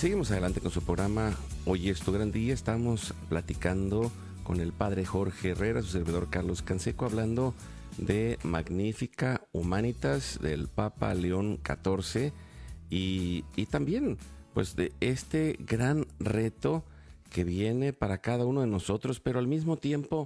Seguimos adelante con su programa Hoy es tu gran día. Estamos platicando con el padre Jorge Herrera, su servidor Carlos Canseco, hablando de Magnificat Humanitas del Papa León XIV y también pues de este gran reto que viene para cada uno de nosotros, pero al mismo tiempo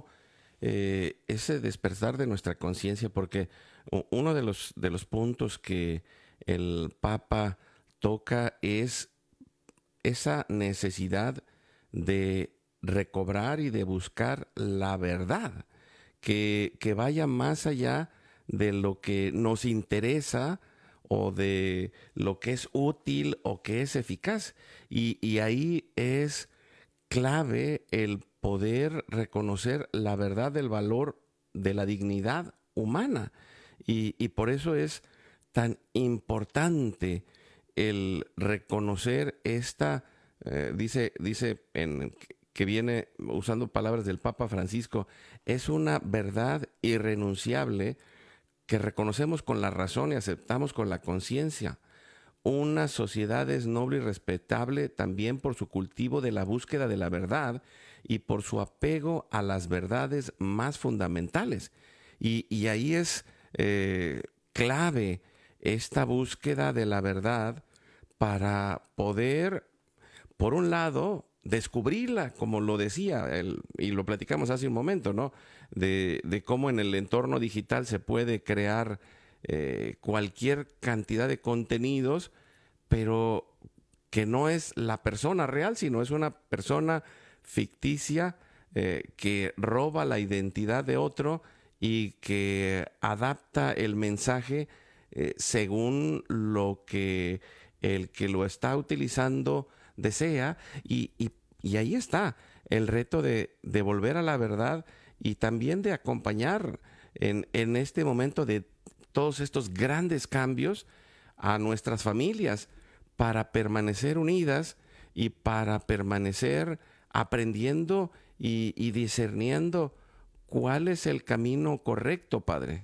ese despertar de nuestra conciencia, porque uno de los puntos que el Papa toca es esa necesidad de recobrar y de buscar la verdad, que vaya más allá de lo que nos interesa o de lo que es útil o que es eficaz. Y ahí es clave el poder reconocer la verdad del valor de la dignidad humana. Y por eso es tan importante el reconocer esta, dice que viene usando palabras del Papa Francisco, es una verdad irrenunciable que reconocemos con la razón y aceptamos con la conciencia. Una sociedad es noble y respetable también por su cultivo de la búsqueda de la verdad y por su apego a las verdades más fundamentales. Y ahí es clave esta búsqueda de la verdad para poder, por un lado, descubrirla, como lo decía, y lo platicamos hace un momento, ¿no? De cómo en el entorno digital se puede crear cualquier cantidad de contenidos, pero que no es la persona real, sino es una persona ficticia que roba la identidad de otro y que adapta el mensaje según lo que el que lo está utilizando desea y ahí está el reto de volver a la verdad y también de acompañar en este momento de todos estos grandes cambios a nuestras familias para permanecer unidas y para permanecer aprendiendo y discerniendo cuál es el camino correcto, Padre.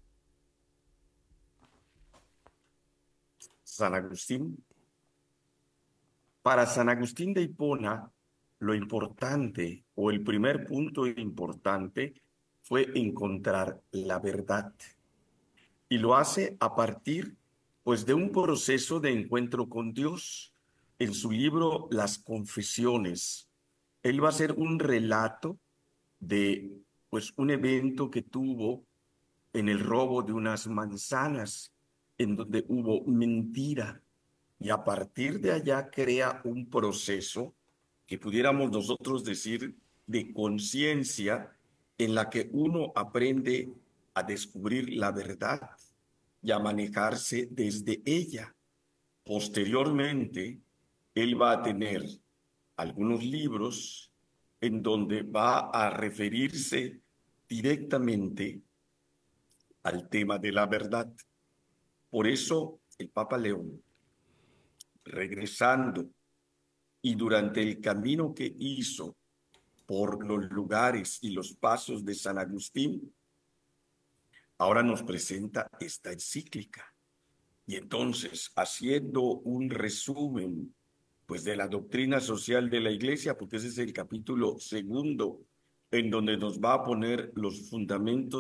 San Agustín. Para San Agustín de Hipona, lo importante o el primer punto importante fue encontrar la verdad. Y lo hace a partir, pues, de un proceso de encuentro con Dios. En su libro Las Confesiones, él va a hacer un relato de, pues, un evento que tuvo en el robo de unas manzanas, en donde hubo mentira. Y a partir de allá crea un proceso que pudiéramos nosotros decir de conciencia en la que uno aprende a descubrir la verdad y a manejarse desde ella. Posteriormente, él va a tener algunos libros en donde va a referirse directamente al tema de la verdad. Por eso el Papa León, regresando y durante el camino que hizo por los lugares y los pasos de San Agustín, ahora nos presenta esta encíclica. Y entonces, haciendo un resumen, pues, de la doctrina social de la Iglesia, porque ese es el capítulo segundo, en donde nos va a poner los fundamentos